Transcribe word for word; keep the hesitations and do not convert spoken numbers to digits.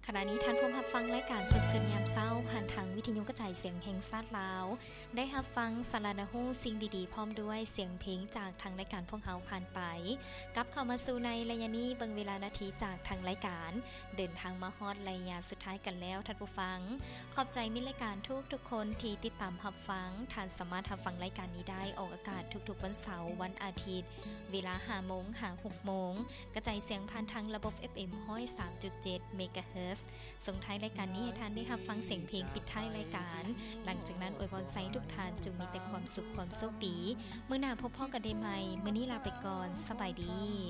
ขณะนี้ท่านผู้รับฟังรายการสดๆยามเช้าผ่านทางวิทยุกระจายเสียงแห่งชาติลาวได้รับฟังสารนาฮู้สิ่งดีๆพร้อมด้วยเสียงเพลงจากทางรายการพวกเฮาผ่านไปกลับเข้ามาสู่ในระยะนี้เบิ่งเวลานาทีจากทางรายการเดินทางมาฮอดระยะสุดท้ายกันแล้วท่านผู้ฟังขอบใจมิตรรายการทุกๆคนที่ติดตามรับฟังท่านสามารถรับฟังรายการนี้ได้ออกอากาศทุกๆวันเสาร์วันอาทิตย์เวลา ห้าโมง ถึง หกโมงกระจายเสียงผ่านทางระบบ เอฟ เอ็ม หนึ่งศูนย์สามจุดเจ็ด เมกะเฮิรตซ์ส่งท้ายรายการนี้ให้ท่านได้รับฟังเสียงเพลงปิดท้ายรายการหลังจากนั้นอวยพรไซทุกท่านจงมีแต่ความสุขความโชคดีมื้อหน้าพบพ้อกันได้ใหม่มื้อนี้ลาไปก่อนสบายดี